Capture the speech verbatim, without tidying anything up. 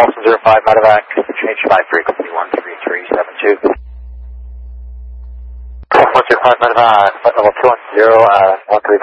Boston zero five Medevac, change flight frequency one three three seven two. one zero five Medevac, flight level two one zero, uh, one three